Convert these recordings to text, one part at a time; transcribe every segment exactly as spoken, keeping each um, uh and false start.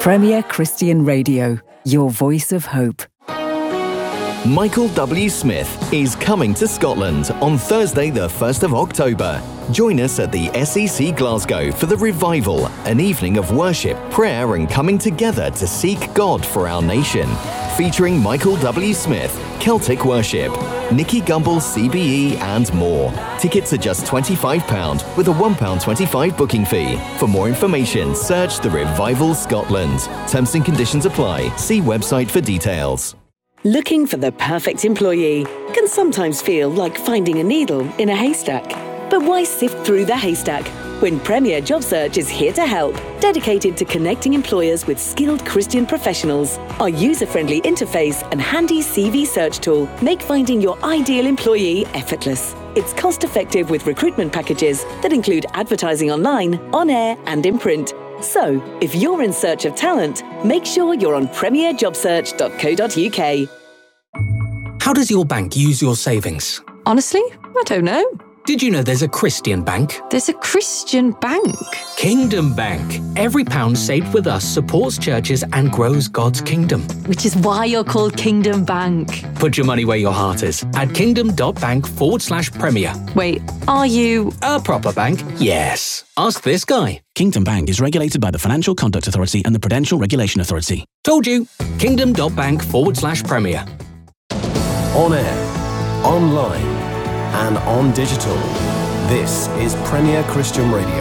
Premier Christian Radio, your voice of hope. Michael W. Smith is coming to Scotland on Thursday the first of October. Join us at the S E C Glasgow for the Revival, an evening of worship, prayer and coming together to seek God for our nation. Featuring Michael W. Smith, Celtic Worship, Nicky Gumbel C B E and more. Tickets are just twenty-five pounds with a one pound twenty-five booking fee. For more information, search The Revival Scotland. Terms and conditions apply. See website for details. Looking for the perfect employee can sometimes feel like finding a needle in a haystack. But why sift through the haystack when Premier Job Search is here to help, dedicated to connecting employers with skilled Christian professionals? Our user-friendly interface and handy C V search tool make finding your ideal employee effortless. It's cost-effective with recruitment packages that include advertising online, on air and in print. So, if you're in search of talent, make sure you're on premier job search dot co dot uk. How does your bank use your savings? Honestly, I don't know. Did you know there's a Christian bank? There's a Christian bank? Kingdom Bank. Every pound saved with us supports churches and grows God's kingdom. Which is why you're called Kingdom Bank. Put your money where your heart is at kingdom.bank forward slash premier. Wait, are you... A proper bank? Yes. Ask this guy. Kingdom Bank is regulated by the Financial Conduct Authority and the Prudential Regulation Authority. Told you. Kingdom.bank forward slash premier. On air, online, and on digital. This is Premier Christian Radio.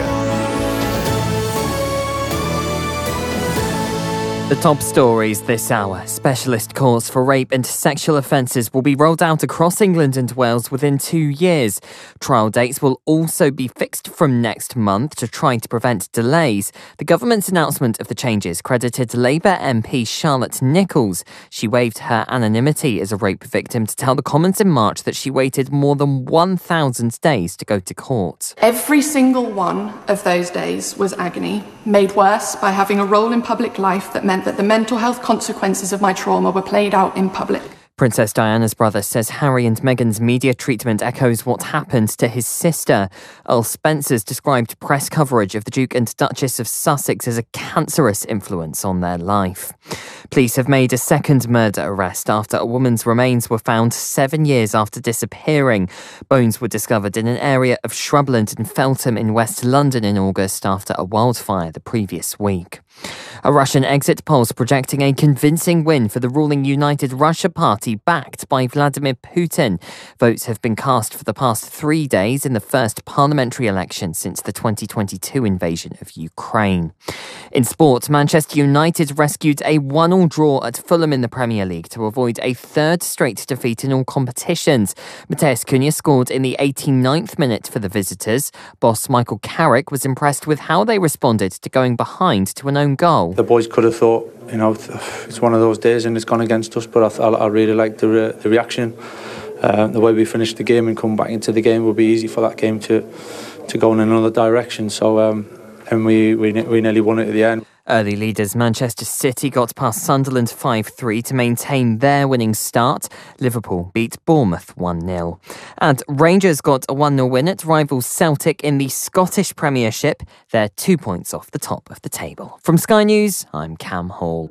The top stories this hour. Specialist courts for rape and sexual offences will be rolled out across England and Wales within two years. Trial dates will also be fixed from next month to try to prevent delays. The government's announcement of the changes credited Labour M P Charlotte Nichols. She waived her anonymity as a rape victim to tell the Commons in March that she waited more than one thousand days to go to court. Every single one of those days was agony, made worse by having a role in public life that meant that the mental health consequences of my trauma were played out in public. Princess Diana's brother says Harry and Meghan's media treatment echoes what happened to his sister. Earl Spencer's described press coverage of the Duke and Duchess of Sussex as a cancerous influence on their life. Police have made a second murder arrest after a woman's remains were found seven years after disappearing. Bones were discovered in an area of shrubland in Feltham in West London in August after a wildfire the previous week. A Russian exit poll's projecting a convincing win for the ruling United Russia Party backed by Vladimir Putin. Votes have been cast for the past three days in the first parliamentary election since the twenty twenty-two invasion of Ukraine. In sport, Manchester United rescued a one-all draw at Fulham in the Premier League to avoid a third straight defeat in all competitions. Matheus Cunha scored in the eighty-ninth minute for the visitors. Boss Michael Carrick was impressed with how they responded to going behind to an own goal. The boys could have thought, you know, it's one of those days and it's gone against us, but I, I, I really liked the, re- the reaction. Uh, the way we finished the game and come back into the game would be easy for that game to to go in another direction. So, um, and we, we we nearly won it at the end. Early leaders Manchester City got past Sunderland five three to maintain their winning start. Liverpool beat Bournemouth one nil. And Rangers got a one nil win at rivals Celtic in the Scottish Premiership. They're two points off the top of the table. From Sky News, I'm Cam Hall.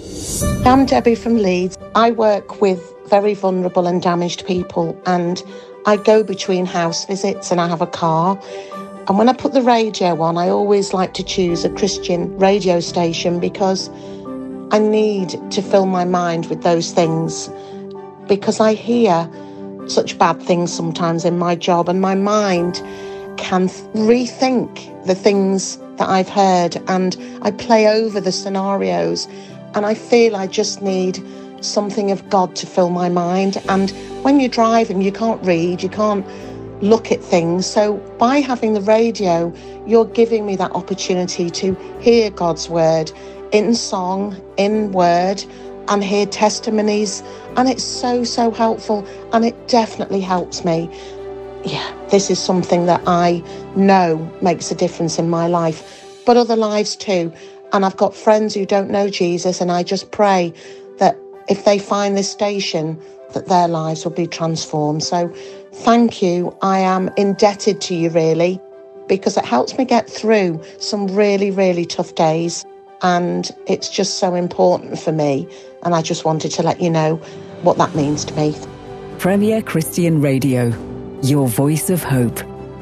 I'm Debbie from Leeds. I work with very vulnerable and damaged people, and I go between house visits and I have a car. And when I put the radio on, I always like to choose a Christian radio station because I need to fill my mind with those things, because I hear such bad things sometimes in my job and my mind can rethink the things that I've heard, and I play over the scenarios, and I feel I just need something of God to fill my mind. And when you're driving, you can't read, you can't look at things. So by having the radio, you're giving me that opportunity to hear God's word in song, in word, and hear testimonies. And it's so, so helpful. And it definitely helps me. Yeah, this is something that I know makes a difference in my life, but other lives too. And I've got friends who don't know Jesus, and I just pray that if they find this station, that their lives will be transformed. So thank you. I am indebted to you, really, because it helps me get through some really, really tough days. and it's just so important for me, and I just wanted to let you know what that means to me. Premier Christian Radio, your voice of hope.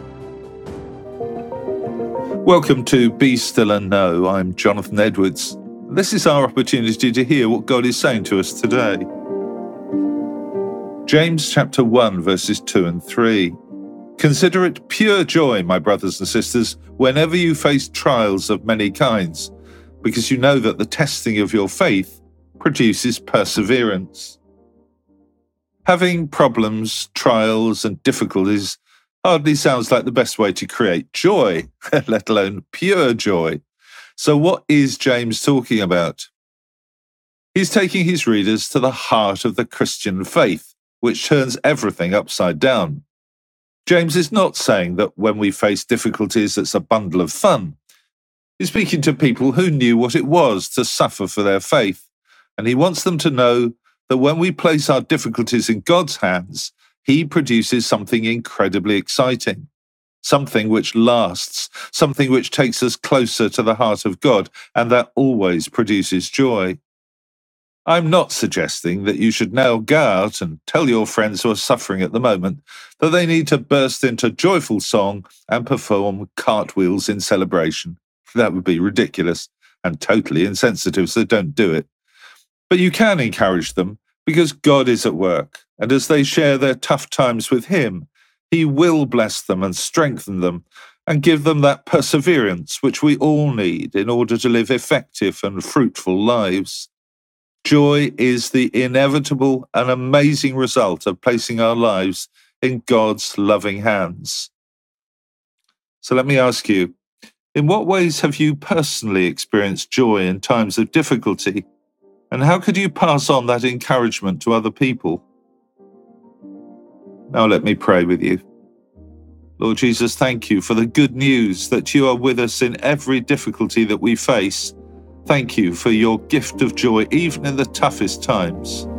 Welcome to Be Still and Know. I'm Jonathan Edwards. This is our opportunity to hear what God is saying to us today. James chapter one, verses two and three. Consider it pure joy, my brothers and sisters, whenever you face trials of many kinds, because you know that the testing of your faith produces perseverance. Having problems, trials, and difficulties hardly sounds like the best way to create joy, let alone pure joy. So what is James talking about? He's taking his readers to the heart of the Christian faith, which turns everything upside down. James is not saying that when we face difficulties, it's a bundle of fun. He's speaking to people who knew what it was to suffer for their faith, and he wants them to know that when we place our difficulties in God's hands, he produces something incredibly exciting, something which lasts, something which takes us closer to the heart of God, and that always produces joy. I'm not suggesting that you should now go out and tell your friends who are suffering at the moment that they need to burst into joyful song and perform cartwheels in celebration. That would be ridiculous and totally insensitive, so don't do it. But you can encourage them because God is at work, and as they share their tough times with him, he will bless them and strengthen them and give them that perseverance which we all need in order to live effective and fruitful lives. Joy is the inevitable and amazing result of placing our lives in God's loving hands. So let me ask you, in what ways have you personally experienced joy in times of difficulty? And how could you pass on that encouragement to other people? Now let me pray with you. Lord Jesus, thank you for the good news that you are with us in every difficulty that we face. Thank you for your gift of joy, even in the toughest times.